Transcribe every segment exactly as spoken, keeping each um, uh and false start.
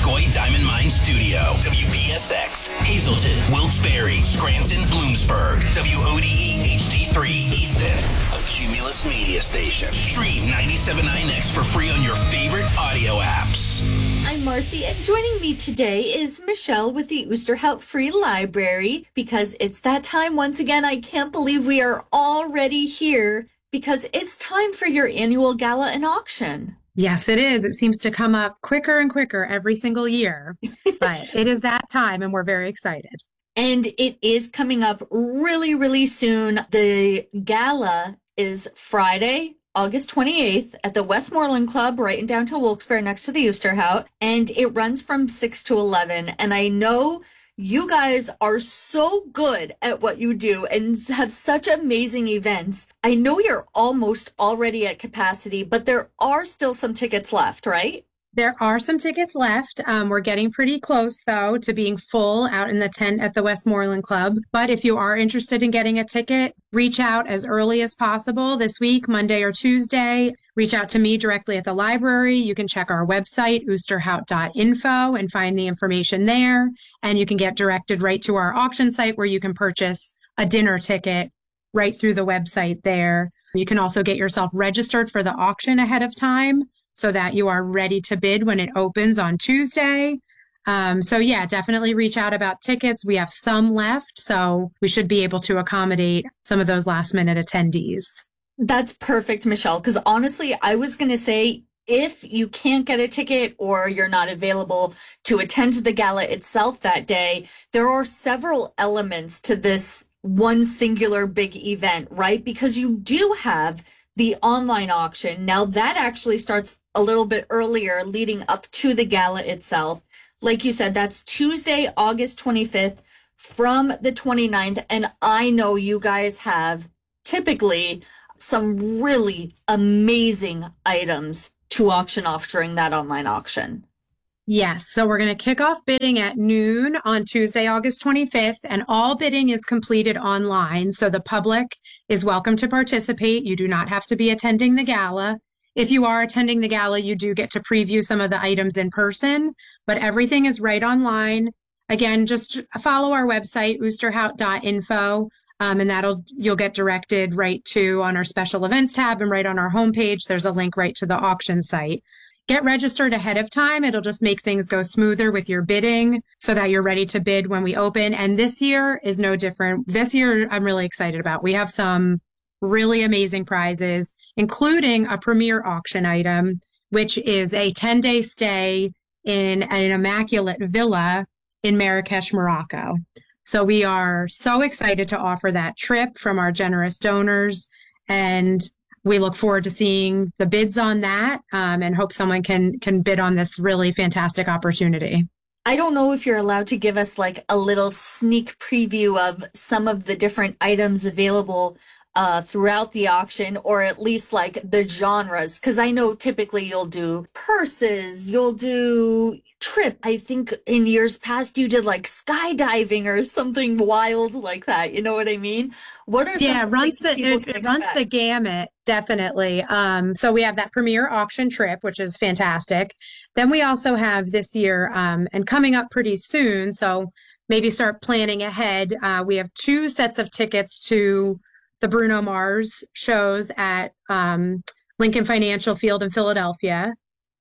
Missisquoi Diamond Mine Studio. W P S X, Hazleton, Wilkes-Barre, Scranton, Bloomsburg. W O D E H D three, Easton. A Cumulus Media Station. Stream ninety-seven point nine X for free on your favorite audio apps. I'm Marcy, and joining me today is Michelle with the Oosterhout Free Library, because it's that time once again. I can't believe we are already here, because it's time for your annual gala and auction. Yes, it is. It seems to come up quicker and quicker every single year, but it is that time and we're very excited. And it is coming up really, really soon. The gala is Friday, August twenty-eighth at the Westmoreland Club right in downtown Wilkes-Barre next to the Oosterhout, and it runs from six to eleven. And I know you guys are so good at what you do and have such amazing events. I know you're almost already at capacity, but there are still some tickets left, right? There are some tickets left. Um, we're getting pretty close, though, to being full out in the tent at the Westmoreland Club. But if you are interested in getting a ticket, reach out as early as possible this week, Monday or Tuesday. Reach out to me directly at the library. You can check our website, oosterhout dot info, and find the information there. And you can get directed right to our auction site where you can purchase a dinner ticket right through the website there. You can also get yourself registered for the auction ahead of time, so that you are ready to bid when it opens on Tuesday. Um, so yeah, definitely reach out about tickets. We have some left, so we should be able to accommodate some of those last minute attendees. That's perfect, Michelle, because honestly, I was going to say, if you can't get a ticket or you're not available to attend the gala itself that day, there are several elements to this one singular big event, right? Because you do have the online auction. Now that actually starts a little bit earlier, leading up to the gala itself. Like you said, that's Tuesday, August twenty-fifth from the twenty-ninth. And I know you guys have typically some really amazing items to auction off during that online auction. Yes. So we're going to kick off bidding at noon on Tuesday, August twenty-fifth, and all bidding is completed online. So the public is welcome to participate. You do not have to be attending the gala. If you are attending the gala, you do get to preview some of the items in person, but everything is right online. Again, just follow our website, oosterhout dot info, um, and that'll, you'll get directed right to on our special events tab, and right on our homepage, there's a link right to the auction site. Get registered ahead of time. It'll just make things go smoother with your bidding so that you're ready to bid when we open. And this year is no different. This year, I'm really excited about. We have some really amazing prizes, including a premier auction item, which is a ten-day stay in an immaculate villa in Marrakesh, Morocco. So we are so excited to offer that trip from our generous donors, and we look forward to seeing the bids on that, um, and hope someone can can bid on this really fantastic opportunity. I don't know if you're allowed to give us like a little sneak preview of some of the different items available uh, throughout the auction, or at least like the genres, because I know typically you'll do purses, you'll do trip. I think in years past you did like skydiving or something wild like that. You know what I mean? What are some yeah runs the it, it runs the gamut, definitely. Um, so we have that premier auction trip, which is fantastic. Then we also have this year um, and coming up pretty soon, so maybe start planning ahead. Uh, we have two sets of tickets to the Bruno Mars shows at um, Lincoln Financial Field in Philadelphia.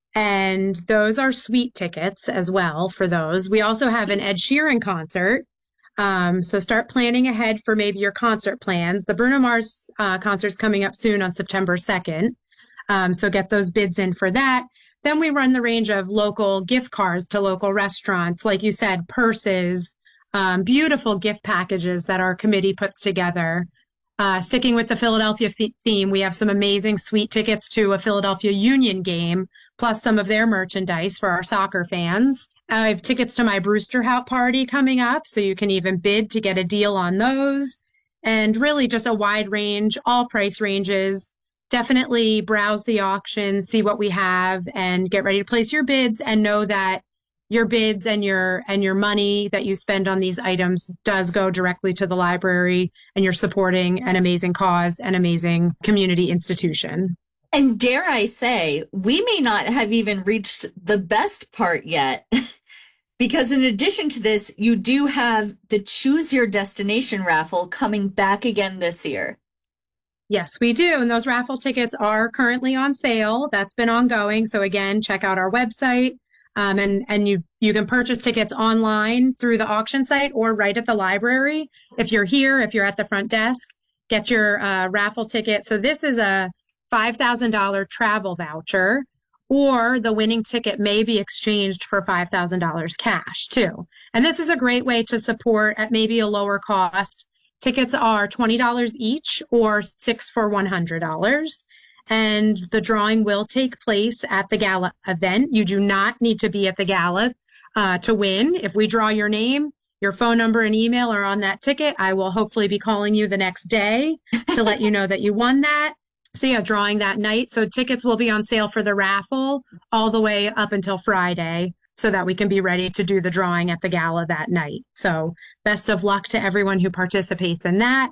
And those are suite tickets as well for those. We also have an Ed Sheeran concert. Um, so start planning ahead for maybe your concert plans. The Bruno Mars uh, concert's coming up soon on September second. Um, so get those bids in for that. Then we run the range of local gift cards to local restaurants. Like you said, purses, um, beautiful gift packages that our committee puts together. Uh, sticking with the Philadelphia f- theme, we have some amazing suite tickets to a Philadelphia Union game, plus some of their merchandise for our soccer fans. I have tickets to my Brewsterhout party coming up, so you can even bid to get a deal on those. And really just a wide range, all price ranges. Definitely browse the auction, see what we have, and get ready to place your bids, and know that your bids and your and your money that you spend on these items does go directly to the library, and you're supporting an amazing cause, an amazing community institution. And dare I say, we may not have even reached the best part yet. Because in addition to this, you do have the Choose Your Destination raffle coming back again this year. Yes, we do. And those raffle tickets are currently on sale. That's been ongoing. So again, check out our website. Um, and, and you, you can purchase tickets online through the auction site or right at the library. If you're here, if you're at the front desk, get your uh, raffle ticket. So this is a five thousand dollars travel voucher, or the winning ticket may be exchanged for five thousand dollars cash too. And this is a great way to support at maybe a lower cost. Tickets are twenty dollars each or six for one hundred dollars. And the drawing will take place at the gala event. You do not need to be at the gala uh, to win. If we draw your name, your phone number and email are on that ticket, I will hopefully be calling you the next day to let you know that you won that. So yeah, drawing that night. So tickets will be on sale for the raffle all the way up until Friday so that we can be ready to do the drawing at the gala that night. So best of luck to everyone who participates in that,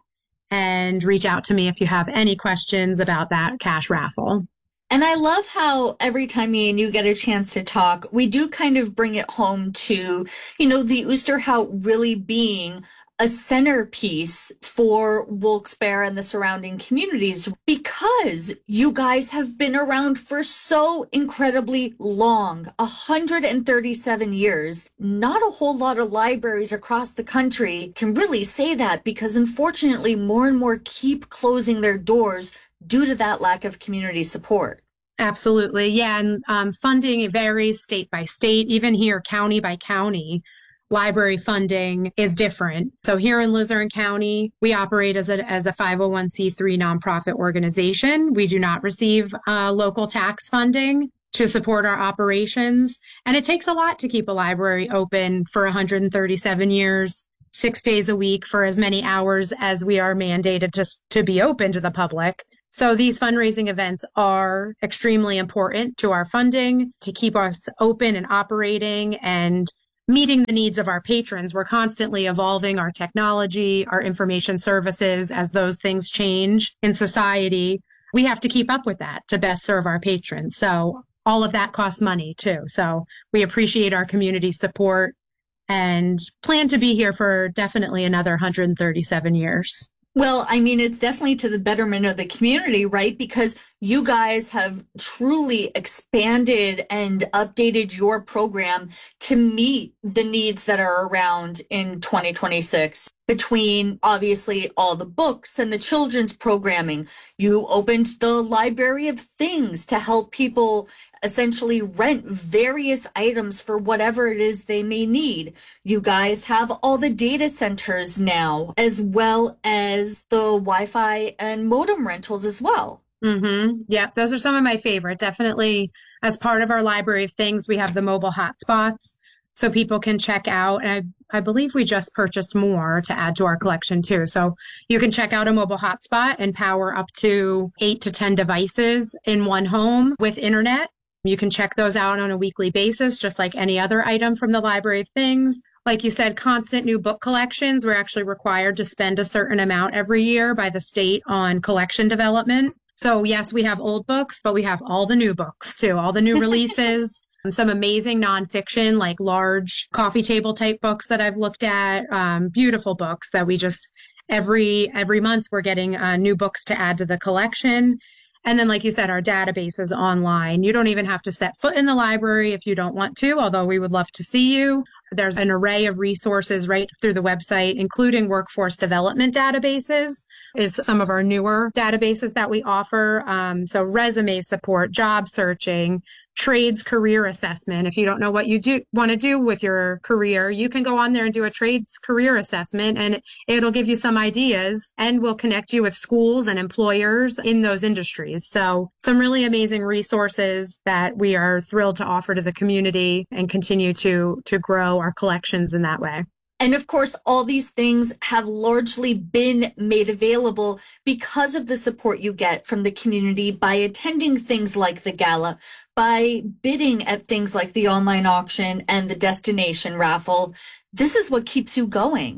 and reach out to me if you have any questions about that cash raffle. And I love how every time me and you get a chance to talk, we do kind of bring it home to, you know, the Oosterhout really being a centerpiece for Wilkes-Barre and the surrounding communities, because you guys have been around for so incredibly long, one hundred thirty-seven years. Not a whole lot of libraries across the country can really say that, because unfortunately more and more keep closing their doors due to that lack of community support. Absolutely. Yeah. And um, funding varies state by state, even here, county by county. Library funding is different. So here in Luzerne County, we operate as a as a five oh one c three nonprofit organization. We do not receive uh, local tax funding to support our operations. And it takes a lot to keep a library open for one hundred thirty-seven years, six days a week, for as many hours as we are mandated to, to be open to the public. So these fundraising events are extremely important to our funding, to keep us open and operating and meeting the needs of our patrons. We're constantly evolving our technology, our information services as those things change in society. We have to keep up with that to best serve our patrons. So all of that costs money too. So we appreciate our community support and plan to be here for definitely another one hundred thirty-seven years. Well, I mean, it's definitely to the betterment of the community, right? Because you guys have truly expanded and updated your program to meet the needs that are around in twenty twenty-six. Between obviously all the books and the children's programming, you opened the Library of Things to help people essentially rent various items for whatever it is they may need. You guys have all the data centers now, as well as the Wi-Fi and modem rentals as well. Mm-hmm. Yeah, those are some of my favorite. Definitely, as part of our Library of Things, we have the mobile hotspots so people can check out. And I, I believe we just purchased more to add to our collection too. So you can check out a mobile hotspot and power up to eight to ten devices in one home with internet. You can check those out on a weekly basis, just like any other item from the Library of Things. Like you said, constant new book collections. We're actually required to spend a certain amount every year by the state on collection development. So yes, we have old books, but we have all the new books too, all the new releases, some amazing nonfiction, like large coffee table type books that I've looked at, um, beautiful books that we just, every, every month we're getting uh, new books to add to the collection. And then, like you said, our database is online. You don't even have to set foot in the library if you don't want to, although we would love to see you. There's an array of resources right through the website, including workforce development databases is some of our newer databases that we offer. Um, so resume support, job searching, trades career assessment. If you don't know what you do want to do with your career, you can go on there and do a trades career assessment, and it'll give you some ideas and will connect you with schools and employers in those industries. So some really amazing resources that we are thrilled to offer to the community and continue to, to grow our collections in that way. And of course, all these things have largely been made available because of the support you get from the community by attending things like the gala, by bidding at things like the online auction and the destination raffle. This is what keeps you going.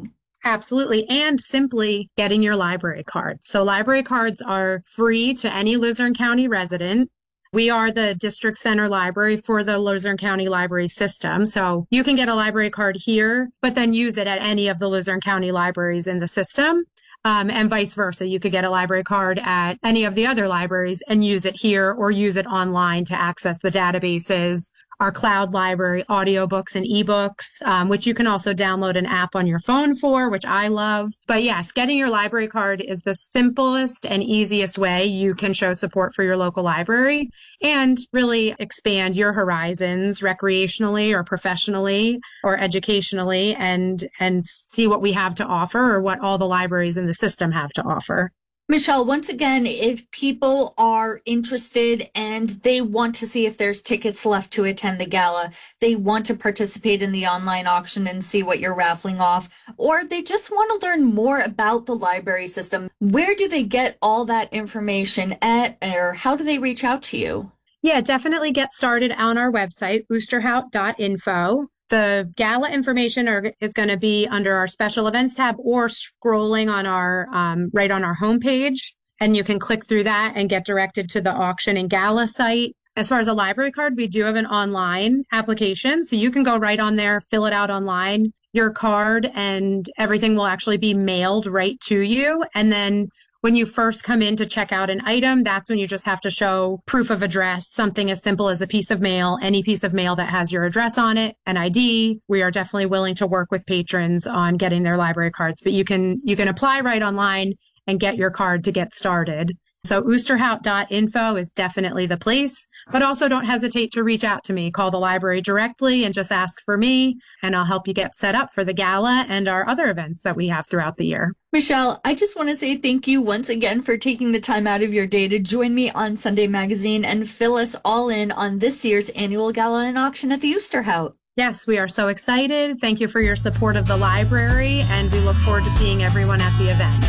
Absolutely. And simply getting your library card. So library cards are free to any Luzerne County resident. We are the district center library for the Luzerne County library system. So you can get a library card here, but then use it at any of the Luzerne County libraries in the system. Um, and vice versa. You could get a library card at any of the other libraries and use it here or use it online to access the databases, our cloud library, audiobooks and ebooks, um, which you can also download an app on your phone for, which I love. But yes, getting your library card is the simplest and easiest way you can show support for your local library and really expand your horizons recreationally or professionally or educationally and, and see what we have to offer or what all the libraries in the system have to offer. Michelle, once again, if people are interested and they want to see if there's tickets left to attend the gala, they want to participate in the online auction and see what you're raffling off, or they just want to learn more about the library system, where do they get all that information at, or how do they reach out to you? Yeah, definitely get started on our website, oosterhout dot info. The gala information are, is going to be under our special events tab or scrolling on our um, right on our homepage. And you can click through that and get directed to the auction and gala site. As far as a library card, we do have an online application. So you can go right on there, fill it out online, your card, and everything will actually be mailed right to you. And then when you first come in to check out an item, that's when you just have to show proof of address, something as simple as a piece of mail, any piece of mail that has your address on it, an I D. We are definitely willing to work with patrons on getting their library cards, but you can you can apply right online and get your card to get started. So oosterhout dot info is definitely the place, but also don't hesitate to reach out to me. Call the library directly and just ask for me, and I'll help you get set up for the gala and our other events that we have throughout the year. Michelle, I just want to say thank you once again for taking the time out of your day to join me on Sunday Magazine and fill us all in on this year's annual gala and auction at the Oosterhout. Yes, we are so excited. Thank you for your support of the library, and we look forward to seeing everyone at the event.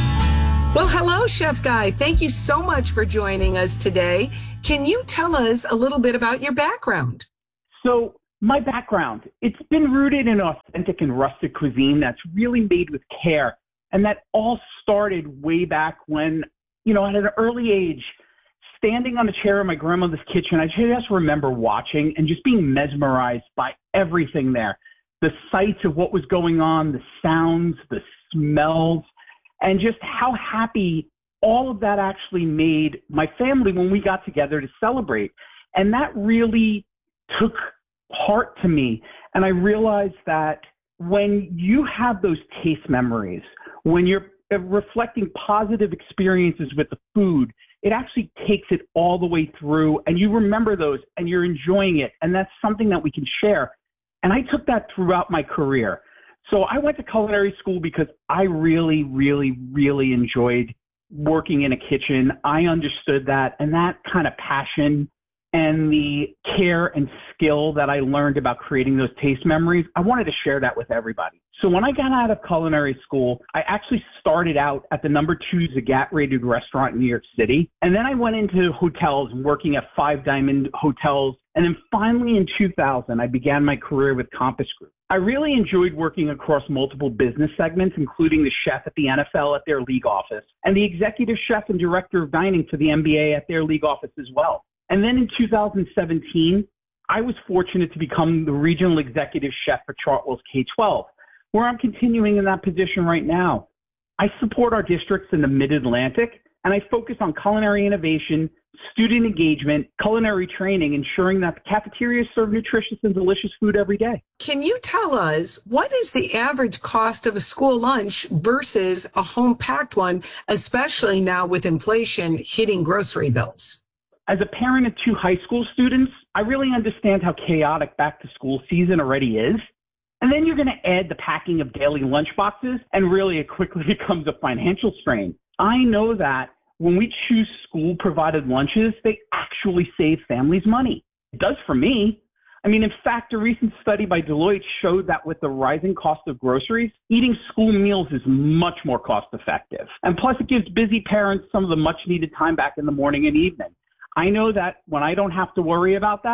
Well, hello, Chef Guy. Thank you so much for joining us today. Can you tell us a little bit about your background? So my background, it's been rooted in authentic and rustic cuisine that's really made with care. And that all started way back when, you know, at an early age, standing on a chair in my grandmother's kitchen, I just remember watching and just being mesmerized by everything there. The sights of what was going on, the sounds, the smells, and just how happy all of that actually made my family when we got together to celebrate. And that really took heart to me. And I realized that when you have those taste memories, when you're reflecting positive experiences with the food, it actually takes it all the way through and you remember those and you're enjoying it. And that's something that we can share. And I took that throughout my career. So I went to culinary school because I really, really, really enjoyed working in a kitchen. I understood that, and that kind of passion and the care and skill that I learned about creating those taste memories, I wanted to share that with everybody. So when I got out of culinary school, I actually started out at the number two Zagat rated restaurant in New York City. And then I went into hotels, working at Five Diamond Hotels. And then finally in two thousand, I began my career with Compass Group. I really enjoyed working across multiple business segments, including the chef at the N F L at their league office and the executive chef and director of dining for the N B A at their league office as well. And then in two thousand seventeen, I was fortunate to become the regional executive chef for Chartwell's K twelve, where I'm continuing in that position right now. I support our districts in the Mid-Atlantic, and I focus on culinary innovation, student engagement, culinary training, ensuring that the cafeterias serve nutritious and delicious food every day. Can you tell us what is the average cost of a school lunch versus a home-packed one, especially now with inflation hitting grocery bills? As a parent of two high school students, I really understand how chaotic back-to-school season already is. And then you're going to add the packing of daily lunch boxes, and really it quickly becomes a financial strain. I know that when we choose school-provided lunches, they actually save families money. It does for me. I mean, in fact, a recent study by Deloitte showed that with the rising cost of groceries, eating school meals is much more cost-effective. And plus, it gives busy parents some of the much-needed time back in the morning and evening. I know that when I don't have to worry about that,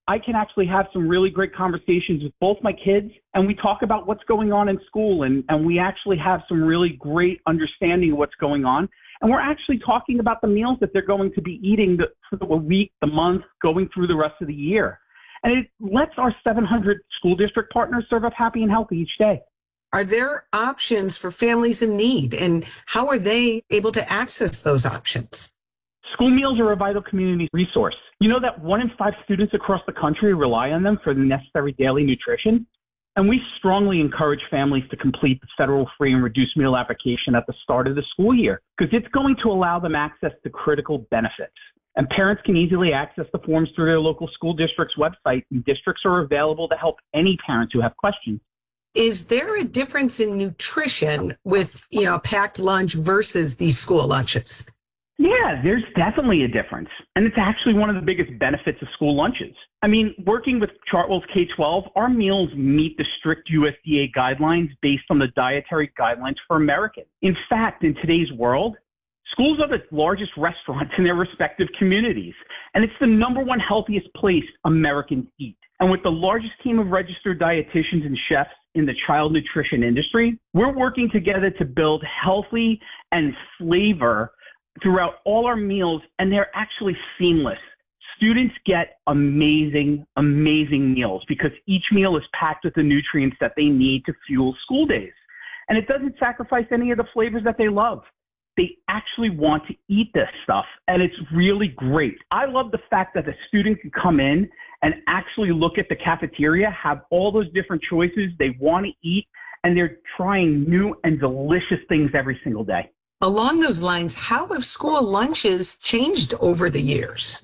I can actually have some really great conversations with both my kids, and we talk about what's going on in school, and, and we actually have some really great understanding of what's going on. And we're actually talking about the meals that they're going to be eating the, for the week, the month, going through the rest of the year. And it lets our seven hundred school district partners serve up happy and healthy each day. Are there options for families in need, and how are they able to access those options? School meals are a vital community resource. You know that one in five students across the country rely on them for the necessary daily nutrition? And we strongly encourage families to complete the federal free and reduced meal application at the start of the school year, because it's going to allow them access to critical benefits. And parents can easily access the forms through their local school district's website, and districts are available to help any parents who have questions. Is there a difference in nutrition with, you know, packed lunch versus these school lunches? Yeah, there's definitely a difference. And it's actually one of the biggest benefits of school lunches. I mean, working with Chartwell's K twelve, our meals meet the strict U S D A guidelines based on the dietary guidelines for Americans. In fact, in today's world, schools are the largest restaurants in their respective communities, and it's the number one healthiest place Americans eat. And with the largest team of registered dietitians and chefs in the child nutrition industry, we're working together to build healthy and flavor throughout all our meals, and they're actually seamless. Students get amazing, amazing meals because each meal is packed with the nutrients that they need to fuel school days. And it doesn't sacrifice any of the flavors that they love. They actually want to eat this stuff, and it's really great. I love the fact that the student can come in and actually look at the cafeteria, have all those different choices they want to eat, and they're trying new and delicious things every single day. Along those lines, how have school lunches changed over the years?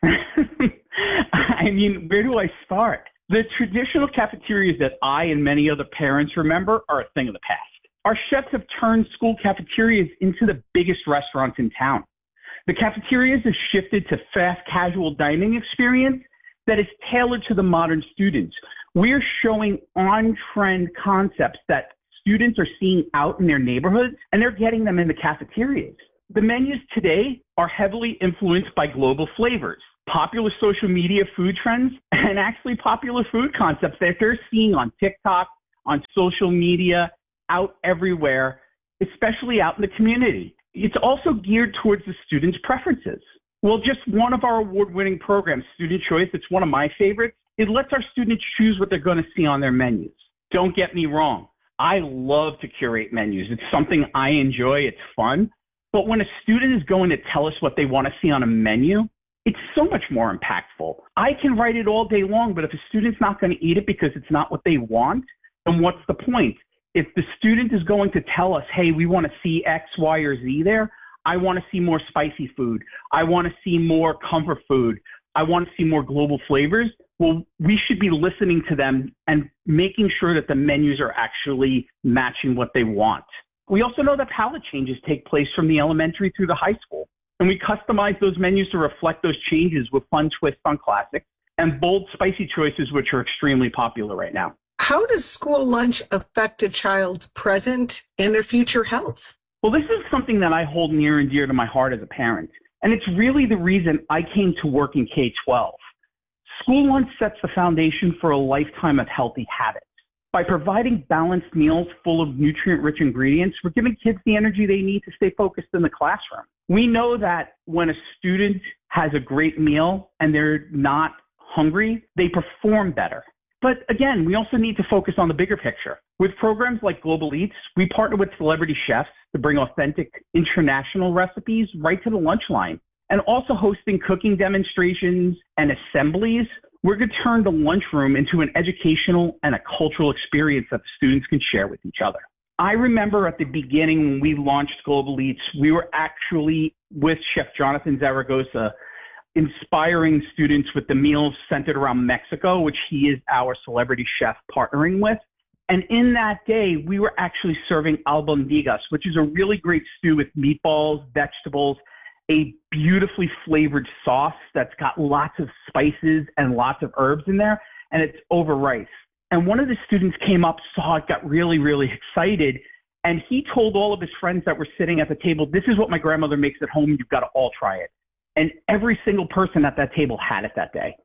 I mean, where do I start? The traditional cafeterias that I and many other parents remember are a thing of the past. Our chefs have turned school cafeterias into the biggest restaurants in town. The cafeterias have shifted to fast casual dining experience that is tailored to the modern students. We're showing on-trend concepts that students are seeing out in their neighborhoods, and they're getting them in the cafeterias. The menus today are heavily influenced by global flavors, popular social media food trends, and actually popular food concepts that they're seeing on TikTok, on social media, out everywhere, especially out in the community. It's also geared towards the students' preferences. Well, just one of our award-winning programs, Student Choice, it's one of my favorites. It lets our students choose what they're going to see on their menus. Don't get me wrong. I love to curate menus. It's something I enjoy. It's fun. But when a student is going to tell us what they want to see on a menu, it's so much more impactful. I can write it all day long, but if a student's not going to eat it because it's not what they want, then what's the point? If the student is going to tell us, hey, we want to see X, Y, or Z there, I want to see more spicy food. I want to see more comfort food. I want to see more global flavors. Well, we should be listening to them and making sure that the menus are actually matching what they want. We also know that palate changes take place from the elementary through the high school. And we customize those menus to reflect those changes with fun twists on classics and bold, spicy choices, which are extremely popular right now. How does school lunch affect a child's present and their future health? Well, this is something that I hold near and dear to my heart as a parent. And it's really the reason I came to work in K twelve. School lunch sets the foundation for a lifetime of healthy habits. By providing balanced meals full of nutrient-rich ingredients, we're giving kids the energy they need to stay focused in the classroom. We know that when a student has a great meal and they're not hungry, they perform better. But again, we also need to focus on the bigger picture. With programs like Global Eats, we partner with celebrity chefs to bring authentic international recipes right to the lunch line. And also hosting cooking demonstrations and assemblies, we're going to turn the lunchroom into an educational and a cultural experience that the students can share with each other. I remember at the beginning when we launched Global Eats, we were actually with Chef Jonathan Zaragoza inspiring students with the meals centered around Mexico, which he is our celebrity chef partnering with. And in that day, we were actually serving albondigas, which is a really great stew with meatballs, vegetables, a beautifully flavored sauce that's got lots of spices and lots of herbs in there, and it's over rice. And one of the students came up, saw it, got really, really excited, and he told all of his friends that were sitting at the table, this is what my grandmother makes at home, you've got to all try it. And every single person at that table had it that day.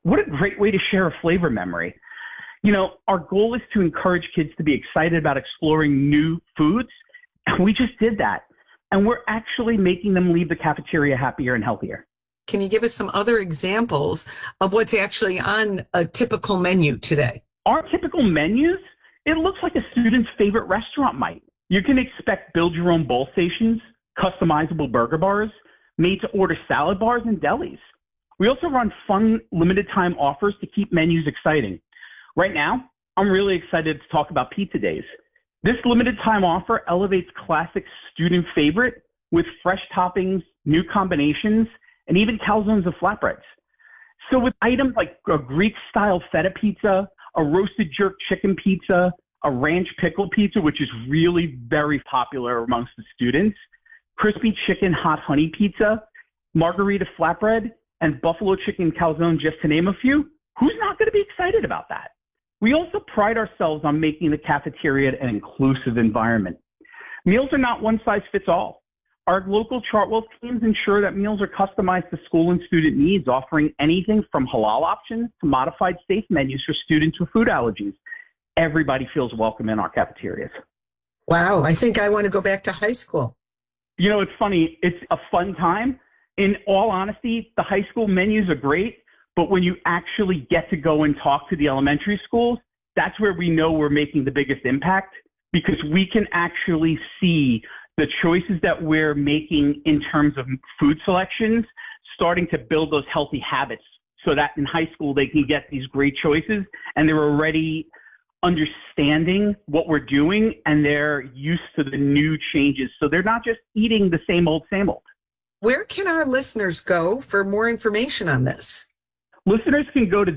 what a great way to share a flavor memory. You know, our goal is to encourage kids to be excited about exploring new foods, and we just did that. And we're actually making them leave the cafeteria happier and healthier. Can you give us some other examples of what's actually on a typical menu today? Our typical menus, it looks like a student's favorite restaurant might. You can expect build-your-own bowl stations, customizable burger bars, made-to-order salad bars, and delis. We also run fun limited-time offers to keep menus exciting. Right now, I'm really excited to talk about Pizza Days. This limited-time offer elevates classic student favorite with fresh toppings, new combinations, and even calzones of flatbreads. So with items like a Greek-style feta pizza, a roasted jerk chicken pizza, a ranch pickle pizza, which is really very popular amongst the students, crispy chicken hot honey pizza, margarita flatbread, and buffalo chicken calzone, just to name a few, who's not going to be excited about that? We also pride ourselves on making the cafeteria an inclusive environment. Meals are not one size fits all. Our local Chartwell teams ensure that meals are customized to school and student needs, offering anything from halal options to modified safe menus for students with food allergies. Everybody feels welcome in our cafeterias. Wow, I think I want to go back to high school. You know, it's funny. It's a fun time. In all honesty, the high school menus are great, but when you actually get to go and talk to the elementary schools, that's where we know we're making the biggest impact, because we can actually see the choices that we're making in terms of food selections, starting to build those healthy habits so that in high school they can get these great choices and they're already understanding what we're doing and they're used to the new changes. So they're not just eating the same old, same old. Where can our listeners go for more information on this? Listeners can go to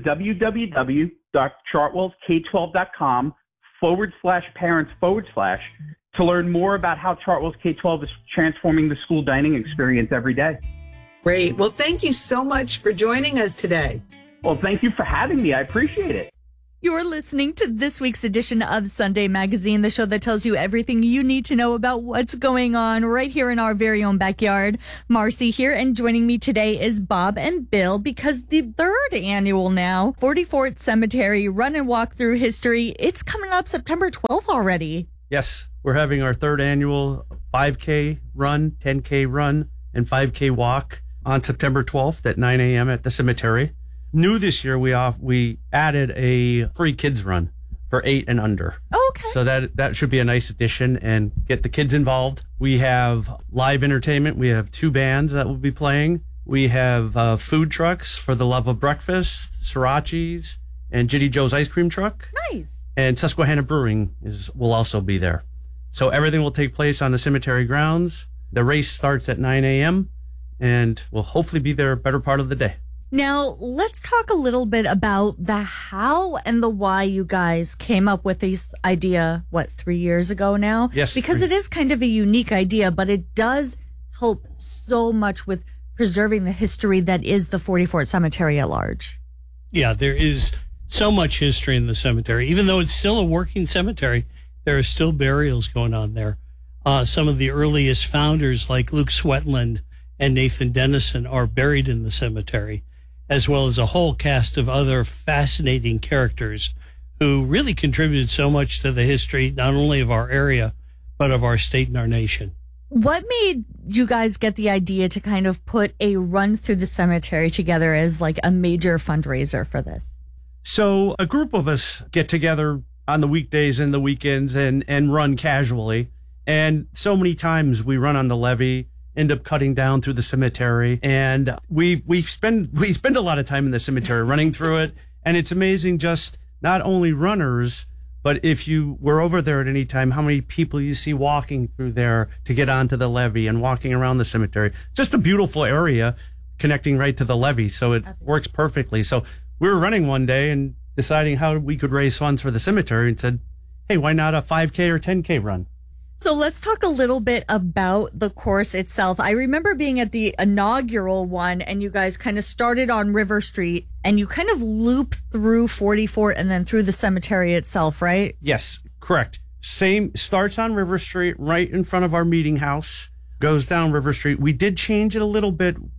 www.chartwellsk12.com forward slash parents forward slash to learn more about how Chartwell's K twelve is transforming the school dining experience every day. Great. Well, thank you so much for joining us today. Well, thank you for having me. I appreciate it. You're listening to this week's edition of Sunday Magazine, the show that tells you everything you need to know about what's going on right here in our very own backyard. Marcy here, and joining me today is Bob and Bill, because the third annual now forty-fourth Cemetery Run and Walk Through History, it's coming up September twelfth already. Yes, we're having our third annual five K run, ten K run, and five K walk on September twelfth at nine a.m. at the cemetery. New this year, we off, we added a free kids run for eight and under. Okay. So that that should be a nice addition and get the kids involved. We have live entertainment. We have two bands that will be playing. We have uh, food trucks for the love of breakfast, Sriracha's, and Jitty Joe's ice cream truck. Nice. And Susquehanna Brewing is will also be there. So everything will take place on the cemetery grounds. The race starts at nine a.m. and we'll hopefully be there a better part of the day. Now, let's talk a little bit about the how and the why you guys came up with this idea, what, three years ago now? Yes. Because three. it is kind of a unique idea, but it does help so much with preserving the history that is the forty-fourth Cemetery at large. Yeah, there is so much history in the cemetery. Even though it's still a working cemetery, there are still burials going on there. Uh, some of the earliest founders, like Luke Swetland and Nathan Dennison, are buried in the cemetery, as well as a whole cast of other fascinating characters who really contributed so much to the history, not only of our area, but of our state and our nation. What made you guys get the idea to kind of put a run through the cemetery together as like a major fundraiser for this? So a group of us get together on the weekdays and the weekends and, and run casually. And so many times we run on the levee, end up cutting down through the cemetery, and we we spend we spend a lot of time in the cemetery running through it. And it's amazing, just not only runners, but if you were over there at any time, how many people you see walking through there to get onto the levee and walking around the cemetery. Just a beautiful area connecting right to the levee, so it Absolutely. Works perfectly. So we were running one day and deciding how we could raise funds for the cemetery, and said, hey, why not a five K or ten K run? So let's talk a little bit about the course itself. I remember being at the inaugural one, and you guys kind of started on River Street and you kind of loop through forty-fourth and then through the cemetery itself, right? Yes, correct. Same, starts on River Street right in front of our meeting house, goes down River Street. We did change it a little bit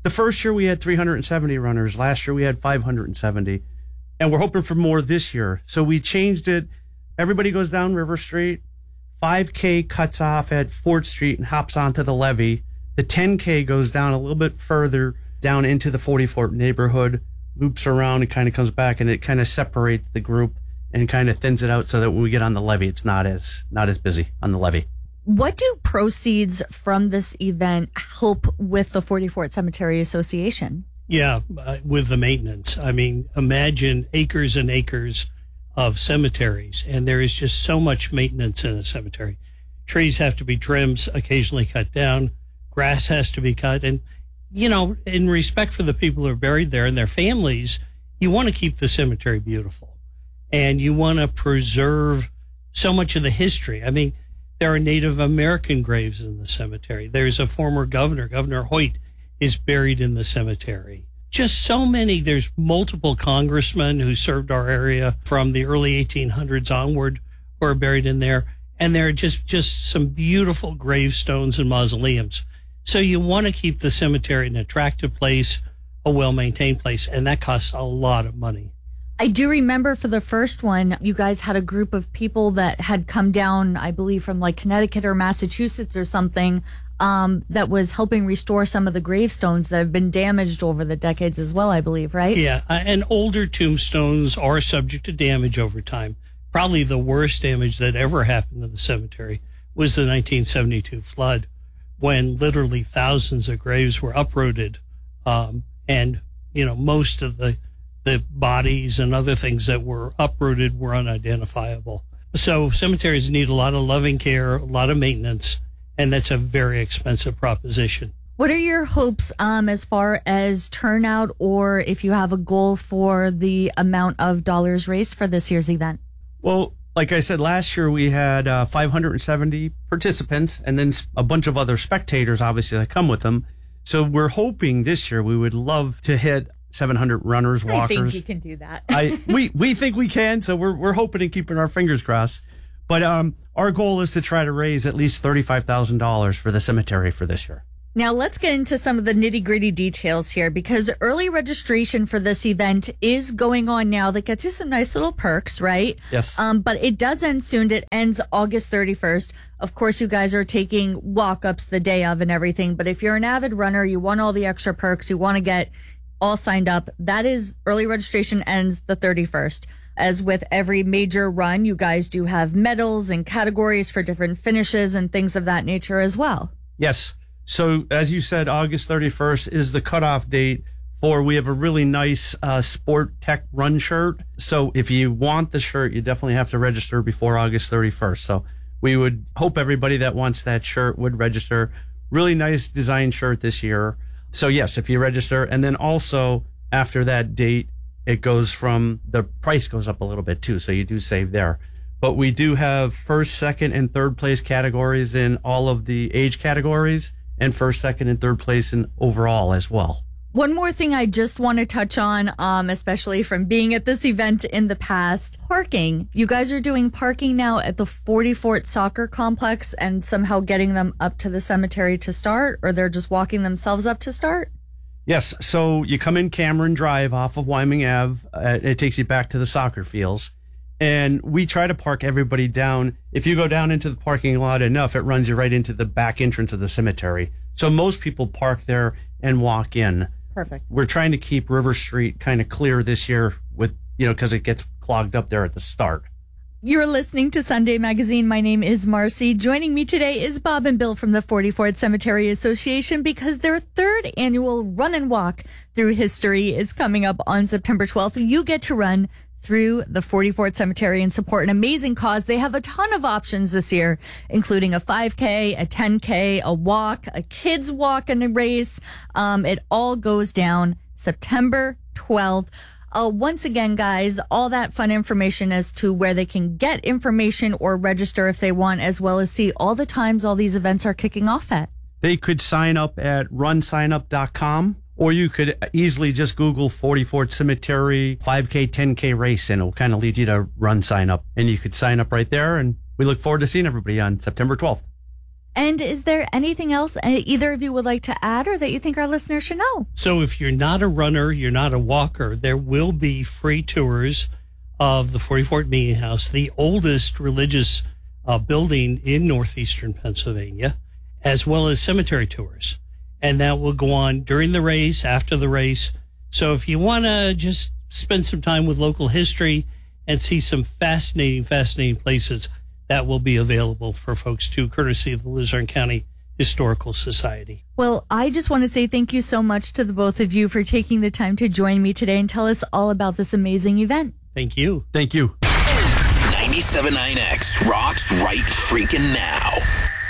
The first year we had three hundred seventy runners. Last year we had five hundred seventy. And we're hoping for more this year. So we changed it. Everybody goes down River Street. five K cuts off at Fort Street and hops onto the levee. The ten K goes down a little bit further down into the forty-Fort neighborhood, loops around and kind of comes back, and it kind of separates the group and kind of thins it out so that when we get on the levee, it's not as not as busy on the levee. What do proceeds from this event help with the forty-Fort Cemetery Association? Yeah, uh, with the maintenance. I mean, imagine acres and acres of cemeteries, and there is just so much maintenance in a cemetery. Trees have to be trimmed, occasionally cut down. Grass has to be cut. And, you know, in respect for the people who are buried there and their families, you want to keep the cemetery beautiful. And you want to preserve so much of the history. I mean, there are Native American graves in the cemetery. There's a former governor, Governor Hoyt, is buried in the cemetery. Just so many. There's multiple congressmen who served our area from the early eighteen hundreds onward who are buried in there. And there are just, just some beautiful gravestones and mausoleums. So you want to keep the cemetery an attractive place, a well-maintained place, and that costs a lot of money. I do remember for the first one, you guys had a group of people that had come down, I believe, from like Connecticut or Massachusetts or something, um, that was helping restore some of the gravestones that have been damaged over the decades as well, I believe, right? Yeah, uh, and older tombstones are subject to damage over time. Probably the worst damage that ever happened in the cemetery was the nineteen seventy-two flood, when literally thousands of graves were uprooted, um, and, you know, most of the the bodies and other things that were uprooted were unidentifiable. So cemeteries need a lot of loving care, a lot of maintenance, and that's a very expensive proposition. What are your hopes um, as far as turnout, or if you have a goal for the amount of dollars raised for this year's event? Well, like I said, last year we had uh, five hundred seventy participants and then a bunch of other spectators, obviously, that come with them. So we're hoping this year we would love to hit seven hundred runners, walkers. I think you can do that. I we we think we can, so we're we're hoping and keeping our fingers crossed. But um, our goal is to try to raise at least thirty-five thousand dollars for the cemetery for this year. Now let's get into some of the nitty gritty details here, because early registration for this event is going on now. That gets you some nice little perks, right? Yes. Um, but it does end soon. It ends August thirty-first. Of course, you guys are taking walk-ups the day of and everything. But if you're an avid runner, you want all the extra perks, you want to get all signed up, that is, early registration ends the thirty-first. As with every major run, you guys do have medals and categories for different finishes and things of that nature as well. Yes. So as you said, August thirty-first is the cutoff date for, we have a really nice uh, Sport Tech Run shirt. So if you want the shirt, you definitely have to register before August thirty-first. So we would hope everybody that wants that shirt would register. Really nice design shirt this year. So yes, if you register, and then also after that date, it goes from, the price goes up a little bit too. So you do save there. But we do have first, second, and third place categories in all of the age categories, and first, second, and third place in overall as well. One more thing I just want to touch on, um, especially from being at this event in the past, parking. You guys are doing parking now at the forty-Fort Soccer Complex and somehow getting them up to the cemetery to start, or they're just walking themselves up to start? Yes. So you come in Cameron Drive off of Wyoming Avenue. Uh, it takes you back to the soccer fields. And we try to park everybody down. If you go down into the parking lot enough, it runs you right into the back entrance of the cemetery. So most people park there and walk in. Perfect. We're trying to keep River Street kind of clear this year with, you know, because it gets clogged up there at the start. You're listening to Sunday Magazine. My name is Marcy. Joining me today is Bob and Bill from the forty-Fort Cemetery Association, because their third annual Run and Walk Through History is coming up on September twelfth. You get to run through the forty-Fort Cemetery and support an amazing cause. They have a ton of options this year, including a five K, a ten K, a walk, a kids walk and a race. Um, it all goes down September twelfth. Uh, once again, guys, all that fun information as to where they can get information or register if they want, as well as see all the times all these events are kicking off at. They could sign up at run sign up dot com, or you could easily just Google forty-Fort Cemetery five K, ten K race, and it'll kind of lead you to Run Sign Up. And you could sign up right there, and we look forward to seeing everybody on September twelfth. And is there anything else either of you would like to add or that you think our listeners should know? So if you're not a runner, you're not a walker, there will be free tours of the forty-fourth Meeting House, the oldest religious uh, building in northeastern Pennsylvania, as well as cemetery tours. And that will go on during the race, after the race. So if you want to just spend some time with local history and see some fascinating, fascinating places, that will be available for folks too, courtesy of the Luzerne County Historical Society. Well, I just want to say thank you so much to the both of you for taking the time to join me today and tell us all about this amazing event. Thank you. Thank you. ninety-seven point nine X rocks right freaking now.